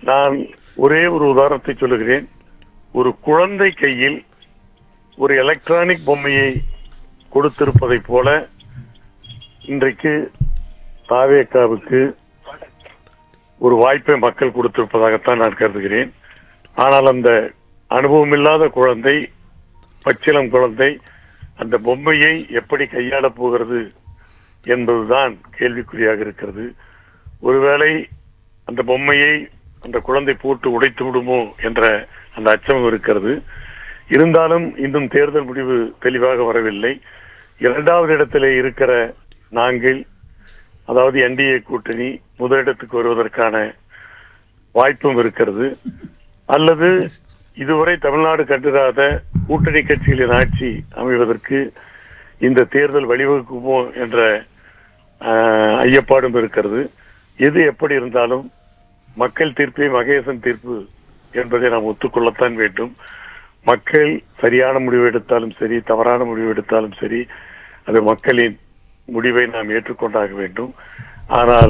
நான் ஒரே ஒரு உதாரணத்தை சொல்லுகிறேன். ஒரு குழந்தை கையில் ஒரு எலக்ட்ரானிக் பொம்மையை கொடுத்திருப்பதை போல இன்றைக்கு தாவேகாவுக்கு ஒரு வாய்ப்பை மக்கள் கொடுத்திருப்பதாகத்தான் நான் கருதுகிறேன். ஆனால் அந்த அனுபவம் இல்லாத குழந்தை, பச்சிளம் குழந்தை, அந்த பொம்மையை எப்படி கையாளப் போகிறது என்பதுதான் கேள்விக்குறியாக இருக்கிறது. ஒருவேளை அந்த பொம்மையை அந்த குழந்தை போட்டு உடைத்து விடுமோ என்ற அந்த அச்சம் இருக்கிறது. இருந்தாலும் இன்னும் தேர்தல் முடிவு தெளிவாக வரவில்லை. இரண்டாவது இடத்திலே இருக்கிற நாங்கள், அதாவது என்டிஏ கூட்டணி முதலிடத்துக்கு வருவதற்கான வாய்ப்பும் இருக்கிறது. அல்லது இதுவரை தமிழ்நாடு கண்டிராத கூட்டணி கட்சிகளின் ஆட்சி அமைவதற்கு இந்த தேர்தல் வழிவகுக்குமோ என்ற ஐயப்பாடும் இருக்கிறது. எது எப்படி இருந்தாலும் மக்கள் தீர்ப்பே மகேசன் தீர்ப்பு என்பதை நாம் ஒத்துக்கொள்ளத்தான் வேண்டும். மக்கள் சரியான முடிவு எடுத்தாலும் சரி, தவறான முடிவு எடுத்தாலும் சரி, அது மக்களின் முடிவை நாம் ஏற்றுக்கொண்டாக வேண்டும். ஆனால்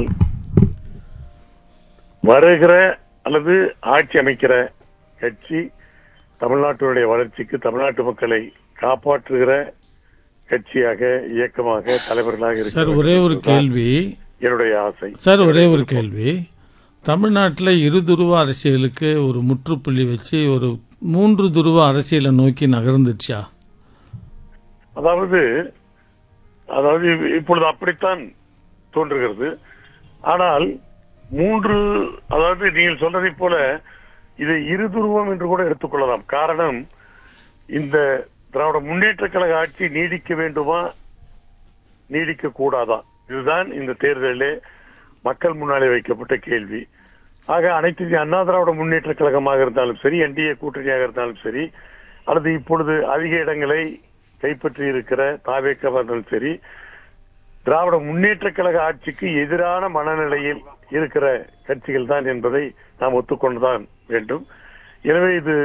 வருகிற அல்லது ஆட்சி அமைக்கிற கட்சி தமிழ்நாட்டினுடைய வளர்ச்சிக்கு, தமிழ்நாட்டு மக்களை காப்பாற்றுகிற கட்சியாக, இயக்கமாக, தலைவர்களாக இருக்க சார், ஒரே ஒரு கேள்வி என்னுடைய ஆசை. சார், ஒரே ஒரு கேள்வி. தமிழ்நாட்டில் இருதுருவ அரசியலுக்கு ஒரு முற்றுப்புள்ளி வச்சு ஒரு 3 துருவ அரசியலை நோக்கி நகர்ந்துச்சா? அதாவது இப்பொழுது அப்படித்தான் தோன்றுகிறது. ஆனால் அதாவது நீங்கள் சொன்னதை போல இது இருதுருவம் என்று கூட எடுத்துக்கொள்ளலாம். காரணம், இந்த திராவிட முன்னேற்ற கழக ஆட்சி நீடிக்க வேண்டுமா, நீடிக்க கூடாதா? இதுதான் இந்த தேர்தலிலே மக்கள் முன்னாலே வைக்கப்பட்ட கேள்வி. ஆக அனைத்து இந்திய அண்ணா திராவிட முன்னேற்ற கழகமாக இருந்தாலும் சரி, என்டிஏ கூட்டணியாக இருந்தாலும் சரி, அல்லது இப்பொழுது அதிக இடங்களை கைப்பற்றி இருக்கிற தாவேகாவாக இருந்தாலும் சரி, திராவிட முன்னேற்ற கழக ஆட்சிக்கு எதிரான மனநிலையில் இருக்கிற கட்சிகள் தான் என்பதை நாம் ஒத்துக்கொண்டுதான் வேண்டும். எனவே இது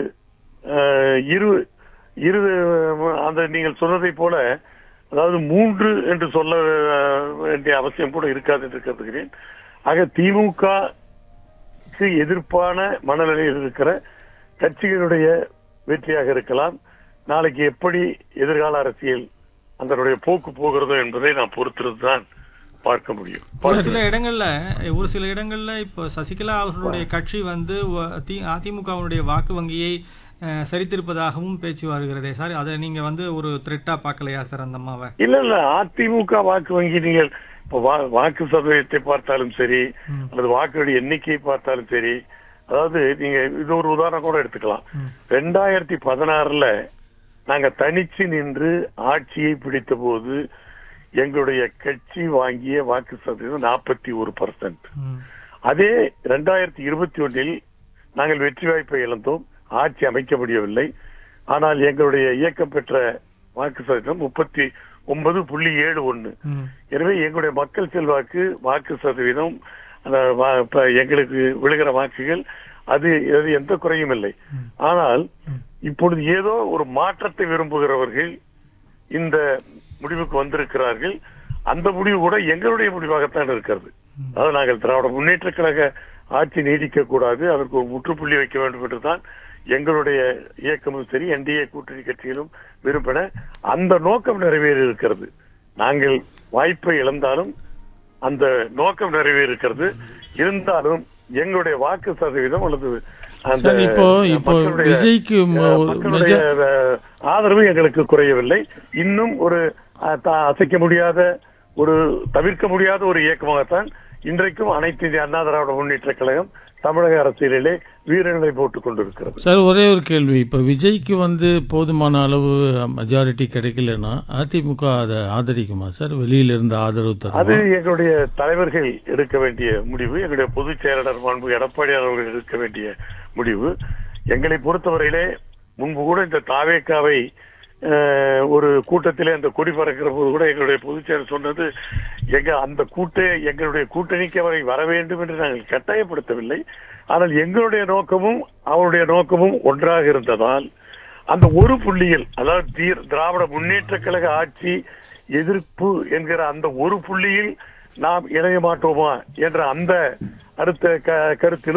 இரு அந்த நீங்கள் சொன்னதை போல, அதாவது 3 என்று சொல்ல வேண்டிய அவசியம் கூட இருக்காது என்று கருதுகிறேன். ஆக திமுக எதிர்ப்பான மனநிலையில் இருக்கிற கட்சிகளுடைய வெற்றியாக இருக்கலாம். நாளைக்கு எப்படி எதிர்கால அரசியல் அதனுடைய போக்கு போகிறதோ என்பதை நாம் பொறுத்திருந்துதான் பார்க்க முடியும். ஒரு சில இடங்கள்ல இப்போ சசிகலா அவர்களுடைய கட்சி வந்து அதிமுகவுடைய வாக்கு வங்கியை சரித்திருப்பதாகவும் பேச்சு வருகிறதே சார். அதை நீங்க வந்து ஒரு த்ரெட்டா பார்க்கலையா சார் அந்த அம்மாவை? இல்ல, அதிமுக வாக்கு வங்கி நீங்கள் இப்போ வாக்கு சதவீதத்தை பார்த்தாலும் சரி, அல்லது வாக்குடைய எண்ணிக்கையை பார்த்தாலும் சரி, அதாவது நீங்க இது ஒரு உதாரணம் கூட எடுத்துக்கலாம். 2016 நாங்க தனிச்சு நின்று ஆட்சியை பிடித்த போது எங்களுடைய கட்சி வாங்கிய வாக்கு சதவீதம் 41%. அதே 2021 நாங்கள் வெற்றி வாய்ப்பை இழந்தோம், ஆட்சி அமைக்க முடியவில்லை. ஆனால் எங்களுடைய இயக்கம் பெற்ற வாக்கு சதவீதம் 39.71. எனவே எங்களுடைய மக்கள் செல்வாக்கு, வாக்கு சதவீதம், எங்களுக்கு விழுகிற வாக்குகள் அது எந்த குறையும் இல்லை. ஆனால் இப்பொழுது ஏதோ ஒரு மாற்றத்தை விரும்புகிறவர்கள் இந்த முடிவுக்கு வந்திருக்கிறார்கள். அந்த முடிவு கூட எங்களுடைய முடிவாகத்தான் இருக்கிறது. அதாவது நாங்கள் திராவிட முன்னேற்ற கழக ஆட்சி நீடிக்க கூடாது, அதற்கு ஒரு முற்றுப்புள்ளி வைக்க வேண்டும் என்றுதான் எங்களுடைய இயக்கமும் சரி, என்டிஏ கூட்டணி கட்சிகளும் விரும்பின. அந்த நோக்கம் நிறைவேறி இருக்கிறது. நாங்கள் வாய்ப்பை இழந்தாலும் அந்த நோக்கம் நிறைவேறி இருக்கிறது. இருந்தாலும் எங்களுடைய வாக்கு சதவீதம் அல்லது விஜய்க்கு ஆதரவு எங்களுக்கு குறையவில்லை. இன்னும் ஒரு அசைக்க முடியாத, ஒரு தவிர்க்க முடியாத ஒரு இயக்கமாகத்தான் இன்றைக்கும் அனைத்து இந்திய அண்ணா திராவிட முன்னேற்ற கழகம் தமிழக அரசியலிலே வீரநிலை போட்டுக் கொண்டிருக்கிறது. சார், ஒரே ஒரு கேள்வி. இப்ப விஜய்க்கு வந்து போதுமான அளவு மெஜாரிட்டி கிடைக்கலன்னா அதிமுக அதை ஆதரிக்குமா சார்? வெளியில இருந்து ஆதரவு தரும்? அது எங்களுடைய தலைவர்கள் எடுக்க வேண்டிய முடிவு. எங்களுடைய பொதுச் செயலாளர் மாண்பு எடப்பாடியார் அவர்கள் எடுக்க வேண்டிய முடிவு. எங்களை பொறுத்தவரையிலே முன்பு கூட இந்த தாவேகாவை ஒரு கூட்டத்திலே அந்த கொடி பறக்கிற போது கூட எங்களுடைய பொதுச் செயலர் சொன்னது, எங்களுடைய கூட்டணிக்கு அவரை வர வேண்டும் என்று நாங்கள் கட்டாயப்படுத்தவில்லை. ஆனால் எங்களுடைய நோக்கமும் அவருடைய நோக்கமும் ஒன்றாக இருந்ததால் அந்த ஒரு புள்ளியில், அதாவது திராவிட முன்னேற்ற கழக ஆட்சி எதிர்ப்பு என்கிற அந்த ஒரு புள்ளியில் நாம் இணைய மாட்டோமா என்ற அந்த அடுத்த கருத்திலும்